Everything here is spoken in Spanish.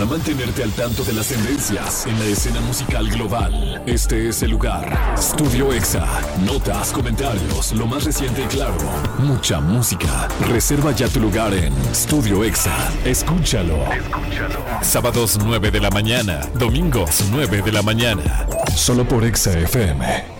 mantenerte al tanto de las tendencias en la escena musical global. Este es el lugar. Studio Exa. Notas, comentarios, lo más reciente y claro. Mucha música. Reserva ya tu lugar en Studio Exa. Escúchalo. Sábados 9 de la mañana. Domingos 9 de la mañana. Solo por Exa FM.